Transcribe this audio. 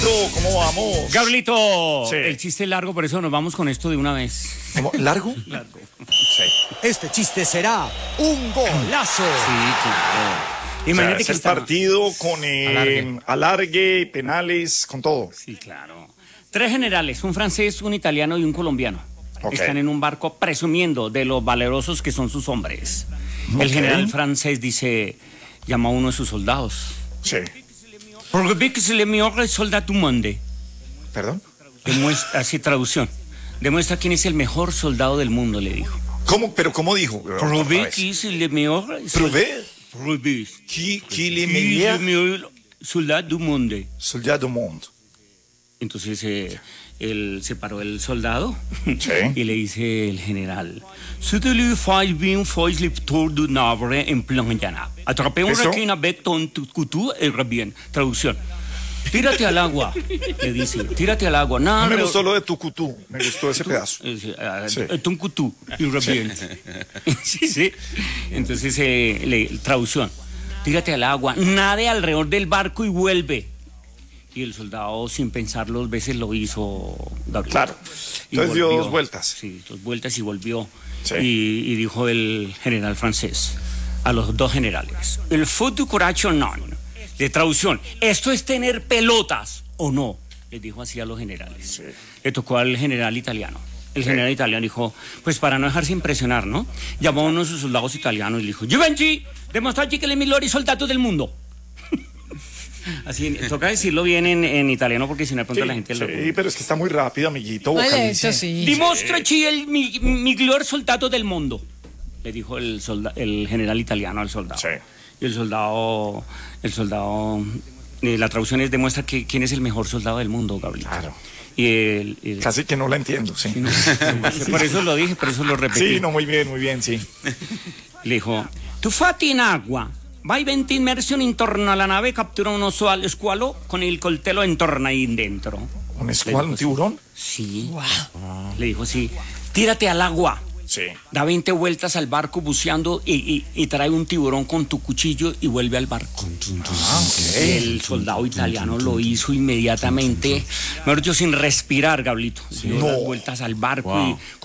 ¿cómo vamos? Gabrielito, Sí. el chiste es largo, por eso nos vamos con esto de una vez. ¿Cómo? ¿Largo? Largo. Sí. Este chiste será un golazo. Sí, claro. Imagínate Es que el está... partido con Alargue. alargue, penales, con todo. Sí, claro. 3 generales, un francés, un italiano y un colombiano. Ok. Están en un barco presumiendo de lo valerosos que son sus hombres. El Ok. general francés dice, llama a uno de sus soldados. Sí. Porque ve que se le mejor soldat du monde. ¿Perdón? Demuestra, así traducción. Demuestra quién es el mejor soldado del mundo, le dijo. ¿Cómo? ¿Pero cómo dijo? Prouvé que es el mejor. Prouvé? Prouvé. Qui le Le meilleur mejor soldat du monde. soldat du monde. Entonces él se paró el soldado Sí. y le dice el general: "Ce que lui fait bien fait le tour du Navre en plan llana. Atrapé un ¿Eso? requin avec ton couteau et bien." Traducción: tírate al agua, le dice, tírate al agua. No me pero- gustó lo de Tucutú, me gustó ese pedazo. Sí. Ton couteau y bien. Sí, sí. Entonces, traducción: tírate al agua, nade alrededor del barco y vuelve. Y el soldado, sin pensarlo 2 veces, lo hizo, Gabriel. Claro. Y Entonces dio volvió. 2 vueltas. Sí, 2 vueltas y volvió. Sí. Y dijo el general francés a los 2 generales: el faut du courage o non. De traducción: esto es tener pelotas o no. Les dijo así a los generales. Sí. Le tocó al general italiano. El general italiano dijo, pues para no dejarse impresionar, ¿no? Llamó a uno de sus soldados italianos y le dijo: Givenchy, demostrate que le migliori soldato del mundo. Así, toca decirlo bien en italiano porque si no de pronto la gente lo... Sí, pero es que está muy rápido, amiguito. Vale, vocalice. eso sí. Dimostraci el miglior soldato del mundo, le dijo el general italiano al soldado. Sí. Y el soldado, la traducción es: demuestra que quién es el mejor soldado del mundo, Gabriel. Claro. Y el Casi que no la entiendo, sí. por eso lo dije, por eso lo repetí. Sí, no, muy bien, sí. Le dijo: tu fatti in agua, vai 20 immersioni intorno alla nave, captura uno squalo con il coltello e torna ahí dentro. ¿Un escual, un tiburón? Sí. Le dijo: sí, tírate al agua. Sí. Da 20 vueltas al barco buceando y trae un tiburón con tu cuchillo y vuelve al barco. El soldado italiano lo hizo inmediatamente, mejor dicho, sin respirar, Gablito. Dio No. las vueltas al barco y